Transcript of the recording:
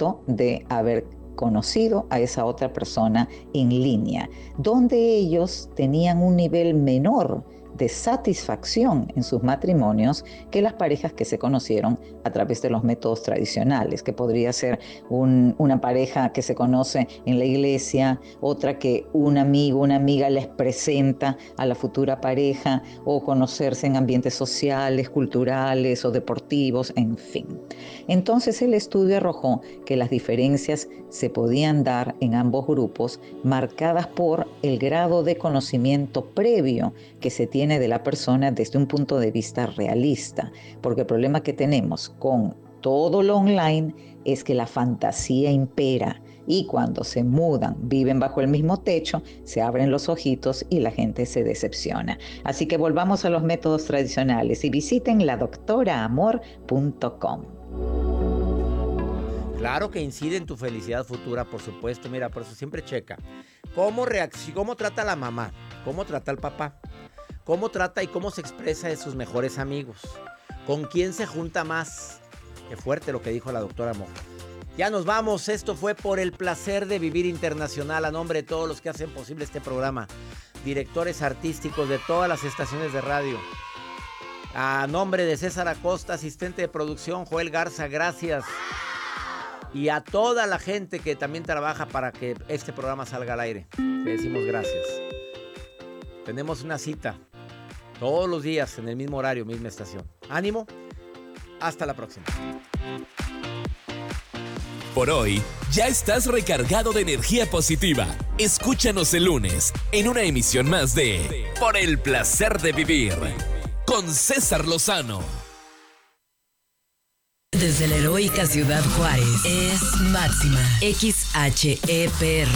producto de haber conocido a esa otra persona en línea, donde ellos tenían un nivel menor de satisfacción en sus matrimonios que las parejas que se conocieron a través de los métodos tradicionales, que podría ser una pareja que se conoce en la iglesia, otra que un amigo, una amiga les presenta a la futura pareja, o conocerse en ambientes sociales, culturales o deportivos, en fin. Entonces el estudio arrojó que las diferencias se podían dar en ambos grupos, marcadas por el grado de conocimiento previo que se tiene de la persona desde un punto de vista realista, porque el problema que tenemos con todo lo online es que la fantasía impera, y cuando se mudan, viven bajo el mismo techo, se abren los ojitos y la gente se decepciona. Así que volvamos a los métodos tradicionales y visiten ladoctoraamor.com. Claro que incide en tu felicidad futura, por supuesto. Mira, por eso siempre checa cómo trata la mamá, cómo trata el papá, cómo trata y cómo se expresa de sus mejores amigos, con quién se junta más. Qué fuerte lo que dijo la doctora Amor. Ya nos vamos. Esto fue Por el Placer de Vivir Internacional. A nombre de todos los que hacen posible este programa, directores artísticos de todas las estaciones de radio, a nombre de César Acosta, asistente de producción, Joel Garza, gracias. Y a toda la gente que también trabaja para que este programa salga al aire, le decimos gracias. Tenemos una cita todos los días en el mismo horario, misma estación. ¡Ánimo! Hasta la próxima. Por hoy, ya estás recargado de energía positiva. Escúchanos el lunes en una emisión más de Por el Placer de Vivir con César Lozano. Desde la heroica Ciudad Juárez es Máxima XHEPR